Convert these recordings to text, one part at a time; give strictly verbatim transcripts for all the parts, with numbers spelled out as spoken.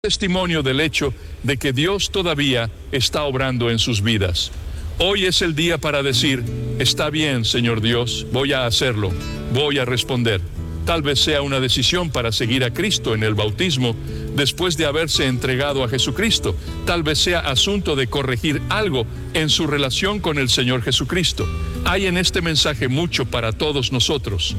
Testimonio del hecho de que Dios todavía está obrando en sus vidas. Hoy es el día para decir, está bien, Señor Dios, voy a hacerlo, voy a responder. Tal vez sea una decisión para seguir a Cristo en el bautismo después de haberse entregado a Jesucristo. Tal vez sea asunto de corregir algo en su relación con el Señor Jesucristo. Hay en este mensaje mucho para todos nosotros.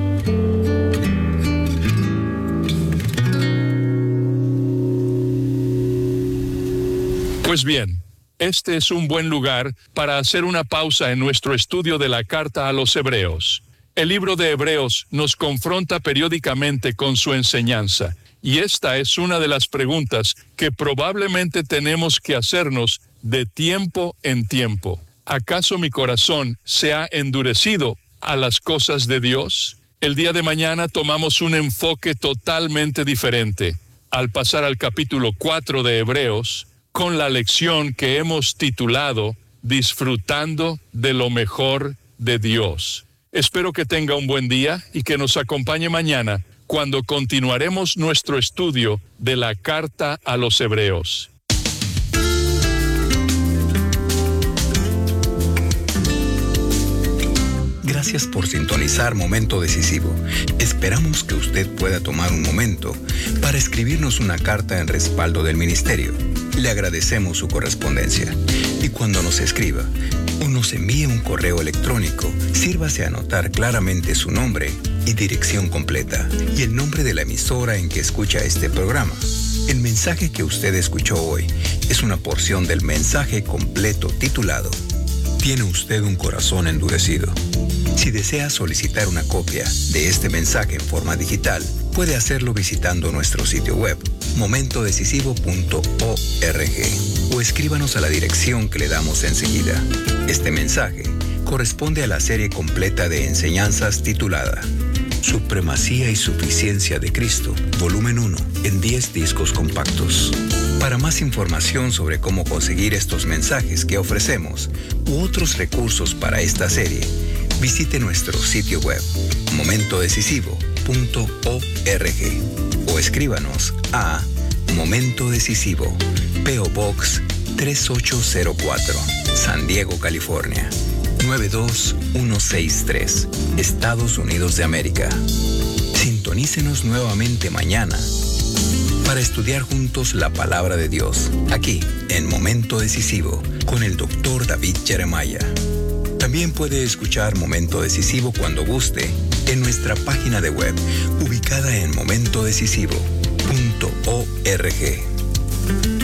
Pues bien, este es un buen lugar para hacer una pausa en nuestro estudio de la carta a los Hebreos. El libro de Hebreos nos confronta periódicamente con su enseñanza, y esta es una de las preguntas que probablemente tenemos que hacernos de tiempo en tiempo. ¿Acaso mi corazón se ha endurecido a las cosas de Dios? El día de mañana tomamos un enfoque totalmente diferente. Al pasar al capítulo cuatro de Hebreos, con la lección que hemos titulado Disfrutando de lo mejor de Dios. Espero que tenga un buen día y que nos acompañe mañana cuando continuaremos nuestro estudio de la carta a los Hebreos. Gracias por sintonizar Momento Decisivo. Esperamos que usted pueda tomar un momento para escribirnos una carta en respaldo del ministerio. Le agradecemos su correspondencia. Y cuando nos escriba o nos envíe un correo electrónico, sírvase a anotar claramente su nombre y dirección completa y el nombre de la emisora en que escucha este programa. El mensaje que usted escuchó hoy es una porción del mensaje completo titulado ¿Tiene usted un corazón endurecido? Si desea solicitar una copia de este mensaje en forma digital, puede hacerlo visitando nuestro sitio web, momento decisivo punto org, o escríbanos a la dirección que le damos enseguida. Este mensaje corresponde a la serie completa de enseñanzas titulada Supremacía y Suficiencia de Cristo, volumen uno, en diez discos compactos. Para más información sobre cómo conseguir estos mensajes que ofrecemos u otros recursos para esta serie, visite nuestro sitio web, momento decisivo punto org, o escríbanos a Momento Decisivo, P O Box tres ocho cero cuatro, San Diego, California, nueve dos uno seis tres, Estados Unidos de América. Sintonícenos nuevamente mañana para estudiar juntos la palabra de Dios, aquí en Momento Decisivo, con el doctor David Jeremiah. También puede escuchar Momento Decisivo cuando guste en nuestra página de web, ubicada en momento decisivo punto org.